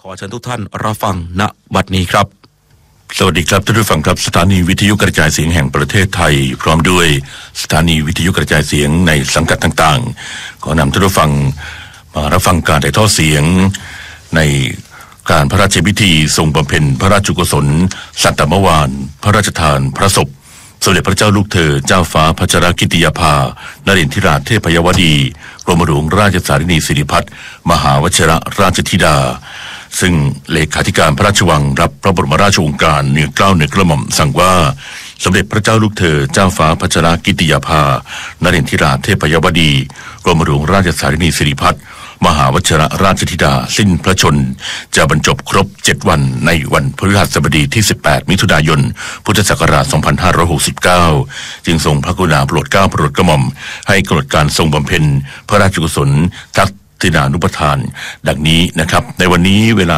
ขอเชิญทุกท่านรับฟังณบัดนี้ครับสวัสดีครับท่านผู้ฟังครับสถานีวิทยุกระจายเสียงแห่งประเทศไทยพร้อมด้วยสถานีวิทยุกระจายเสียงในสังกัดต่างๆขอนำท่านผู้ฟังมารับฟังการถ่ายทอดเสียงในการพระราชพิธีทรงบำเพ็ญพระราชกุศลสัตตมวานพระราชทานพระศพสมเด็จพระเจ้าลูกเธอเจ้าฟ้าพัชรกิติยาภานรินทิราชเทพยวดีกรมหลวงราชสารินีสิริพัฒน์มหาวชิรราชธิดาซึ่งเลขาธิการพระราชวังรับพระบรมราชโองการเหนือเกล้าเหนือกระหม่อมสั่งว่าสมเด็จพระเจ้าลูกเธอเจ้าฟ้าพัชรกิติยาภานรินทิราชเทพยวดีกรมหลวงราชสารินีสิริพัฒน์มหาวชิรราชธิดาสิ้นพระชนจะบรรจบครบ7วันในวันพฤหัสบดีที่18มิถุนายนพุทธศักราช2569จึงทรงพระกรุณาโปรดเกล้าโปรดกระหม่อมให้กำหนดการทรงบำเพ็ญพระราชกุศลทักษิณานุปทานดังนี้นะครับในวันนี้เวลา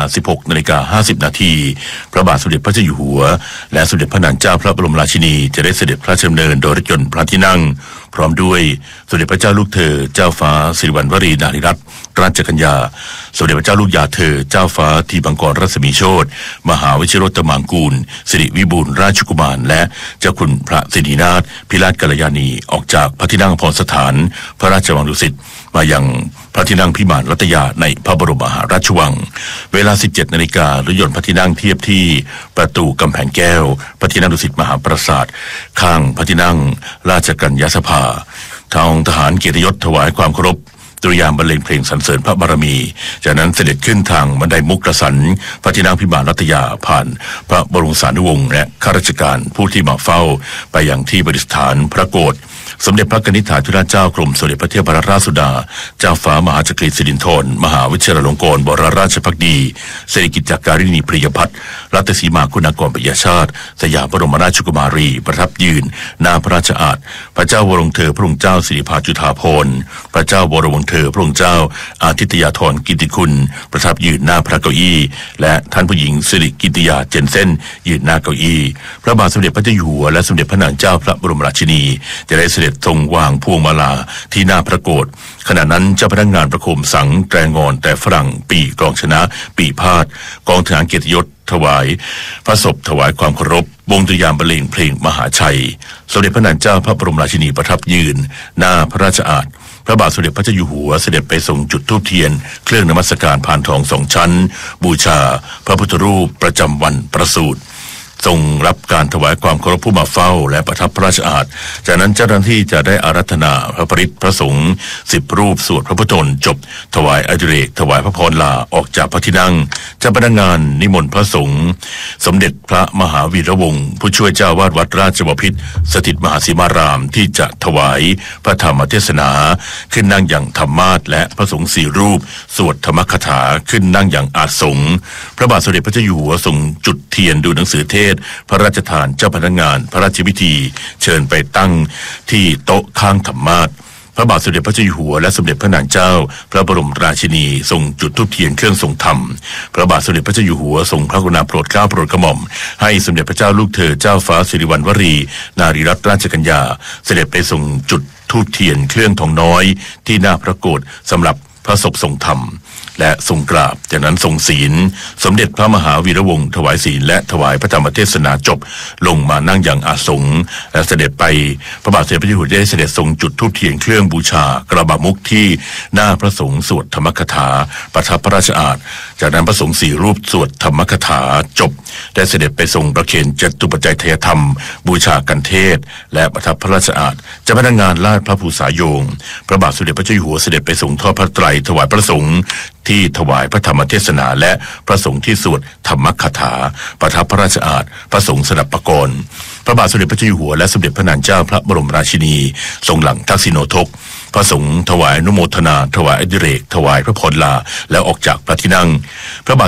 16:50 น.พระบาทสมเด็จพระเจ้าอยู่หัวและสมเด็จพระนางเจ้าพระบรมราชินีจะได้เสด็จพระราชดำเนินโดยรถยนต์พระที่นั่งพร้อมด้วยสมเด็จพระเจ้าลูกเธอเจ้าฟ้าสิริวัณวรีนารีรัตนราชกัญญาสมเด็จพระเจ้าลูกยาเธอเจ้าฟ้าทีบังกรรัศมีโชติมหาวิชิโรตมังกูลสิริวิบูลย์ราชกุมารและเจ้าคุณพระสิรินาถพิราชกัลยาณีออกจากพระที่นั่งพรสถานพระราชวังดุสิตมายังพระที่นั่งพิมานรัตยาในพระบรมมหาราชวังเวลา 17 นาฬิการถยนต์พระที่นั่งเทียบที่ประตูกำแพงแก้วพระที่นั่งดุสิตมหาปราสาทข้างพระที่นั่งราชกัญญาสภาทางทหารเกียรติยศถวายความเคารพตุริยามบรรเลงเพลงสรรเสริญพระบารมีจากนั้นเสด็จขึ้นทางบันไดมุกกษันพระที่นั่งพิมานรัตยาผ่านพระบรมสานุวงศ์และข้าราชการผู้ที่มาเฝ้าไปยังที่ประดิษฐานพระโกศสมเด็จพระกนิษฐาธิราชเจ้ากรมสมเด็จพระเทพรัตนราชสุดาเจ้าฟ้ามหาจักรีสิรินธรมหาวิชิรลงกรณบรมราชภักดีสิริกิติ์การินีปริยพัฒน์รัตนสีมาคุณากรปิยชาติสยามบรมราชกุมารีประทับยืนหน้าพระราชอาณพระเจ้าวรวงเธอพระองค์เจ้าสิริภาจุฑาภรณ์พระเจ้าวรวงเธอพระองค์เจ้าอาทิตยาธรกิติคุณประทับยืนหน้าพระเก้าอี้และท่านผู้หญิงสิริกิติยาเจนเซ่นยืนหน้าเก้าอี้พระบาทสมเด็จพระเจ้าอยู่หัวและสมเด็จพระนางเจ้าพระบรมราชินีจะได้เสด็จทรงวางพวงมาลาที่หน้าพระโกศขณะนั้นเจ้าพนักงานประโคมสังแตรงอนแต่ฝรั่งปีกองชนะปีพาดกองทหารเกียรติยศถวายพระศพถวายความเคารพวงดุริยางค์บรรเลงเพลงมหาชัยสมเด็จพระนางเจ้าพระบรมราชินีประทับยืนหน้าพระราชอาณพระบาทสมเด็จพระเจ้าอยู่หัวเสด็จไปทรงจุดธูปเทียนเครื่องนมัสการพานทอง2 ชั้นบูชาพระพุทธรูปประจำวันประสูติทรงรับการถวายความเคารพผู้มาเฝ้าและประทับพระราชอาณจากนั้นเจ้าหน้าที่จะได้อาราธนาพระปริตรพระสงฆ์10 รูปสวดพระพุทโธจบถวายอดิเรกถวายพระพรลาออกจากพระที่นั่งเจ้าพนักงานนิมนต์พระสงฆ์สมเด็จพระมหาวีระวงศ์ผู้ช่วยเจ้าวาดวัดราชบพิตรสถิตมหาสีมารามที่จะถวายพระธรรมเทศนาขึ้นนั่งอย่างธรรมาสน์และพระสงฆ์4 รูปสวดธรรมคถาขึ้นนั่งอย่างอาสงฆ์พระบาทสมเด็จพระเจ้าอยู่หัวทรงจุดเทียนดูหนังสือเทศพระราชทานเจ้าพนักงานพระราชพิธีเชิญไปตั้งที่โต๊ะข้างธรรมาสน์พระบาทสมเด็จพระเจ้าอยู่หัวและสมเด็จพระนางเจ้าพระบรมราชินีทรงจุดธูปเทียนเครื่องทรงธรรมพระบาทสมเด็จพระเจ้าอยู่หัวทรงพระกรุณาโปรดเกล้าโปรดกระหม่อมให้สมเด็จพระเจ้าลูกเธอเจ้าฟ้าสิริวัณวรีนารีรัตนราชกัญญาเสด็จไปทรงจุดธูปเทียนเครื่องทองน้อยที่หน้าพระโกศสำหรับพระศพทรงธรรมและทรงกราบจากนั้นทรงศีลสมเด็จพระมหาวีระวงศ์ถวายศีลและถวายพระธรรมเทศนาจบลงมานั่งอย่างอาสงฆ์และเสด็จไปพระบาทสมเด็จพระเจ้าอยู่หัวได้เสด็จทรงจุดธูปเทียนเครื่องบูชากระบะมุกที่หน้าพระสงฆ์สวดธรรมคถาประทับพระราชอาณจากนั้นพระสงฆ์4 รูปสวดธรรมคถาจบได้เสด็จไปทรงประเคนจตุปัจจัยทายธรรมบูชากันเทศและประทับพระราชอาณเจ้าพนักงานลาดพระภูษาโยงพระบาทสมเด็จพระเจ้าอยู่หัวเสด็จไปทรงทอดพระไตรถวายพระสงฆ์ที่ถวายพระธรรมเทศนาและพระสงฆ์ที่สวดธรรมคถาประทับพระราชอาณพระสงฆ์สดับประกรณ์พระบาทสมเด็จพระเจ้าอยู่หัวและสมเด็จพระนางเจ้าพระบรมราชินีทรงหลังทักษิโนทกพระสงฆ์ถวายอนุโมทนาถวายอดิเรกถวายพระพรลาแล้วออกจากพระที่นั่งพระบาท